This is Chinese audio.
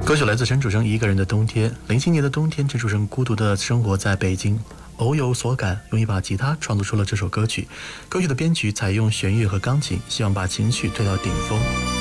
歌曲来自陈楚生《一个人的冬天》。07年的冬天，陈楚生孤独地生活在北京，偶有所感，用一把吉他创作出了这首歌曲。歌曲的编曲采用弦乐和钢琴，希望把情绪推到顶峰。